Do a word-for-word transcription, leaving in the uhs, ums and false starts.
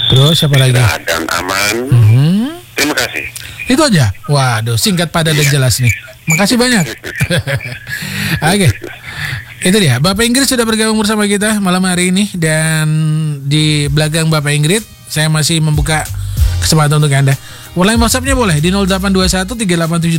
Terus siapa lagi? Istirahat dan aman. Hmm. Terima kasih. Itu aja. Waduh, singkat padat dan jelas nih. Makasih banyak. Oke. Itu dia. Bapak Ingrid sudah bergabung bersama kita malam hari ini, dan di belakang Bapak Ingrid saya masih membuka kesempatan untuk Anda. Mulai WhatsApp-nya boleh di nol delapan dua satu tiga delapan tujuh